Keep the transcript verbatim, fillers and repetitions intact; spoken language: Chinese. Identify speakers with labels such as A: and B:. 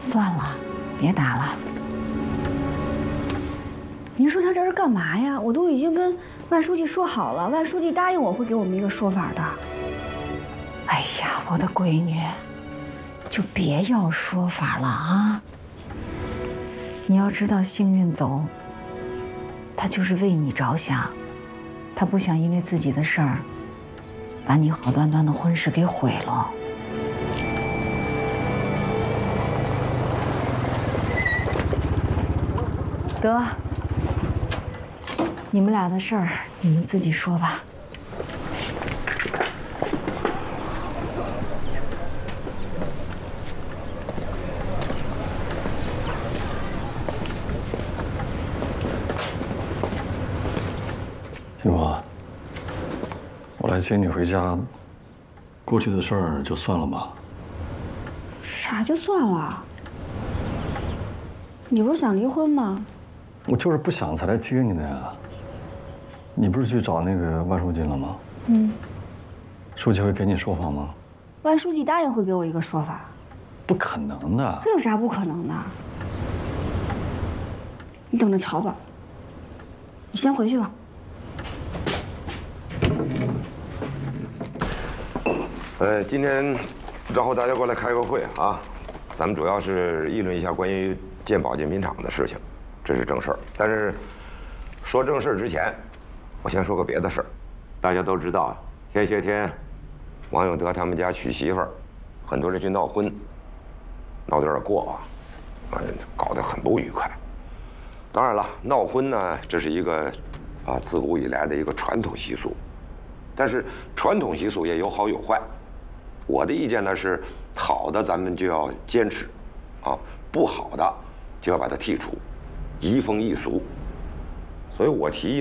A: 算了，别打了。
B: 您说他这是干嘛呀？我都已经跟万书记说好了，万书记答应我会给我们一个说法的。
A: 哎呀，我的闺女，就别要说法了啊！你要知道，幸运走，他就是为你着想，他不想因为自己的事儿，把你好端端的婚事给毁了。得，你们俩的事儿，你们自己说吧。
C: 金华，我来接你回家，过去的事儿就算了吧。
B: 啥就算了？你不是想离婚吗？
C: 我就是不想才来接你的呀。你不是去找那个万书记了吗？
B: 嗯。
C: 书记会给你说法吗？
B: 万书记答应会给我一个说法。
C: 不可能的。
B: 这有啥不可能的？你等着瞧吧。你先回去吧。
D: 呃，今天然后大家过来开个会啊，咱们主要是议论一下关于建保健品厂的事情，这是正事儿。但是说正事儿之前，我先说个别的事儿。大家都知道，前些天王永德他们家娶媳妇儿，很多人去闹婚，闹得有点过啊，啊，搞得很不愉快。当然了，闹婚呢，这是一个啊自古以来的一个传统习俗，但是传统习俗也有好有坏。我的意见呢是，好的咱们就要坚持，啊，不好的就要把它剔除，移风易俗。所以我提议